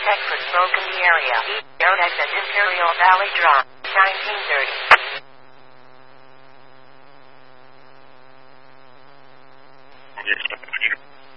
architect for smoke in the area, known as the Imperial Valley Drop, 1930.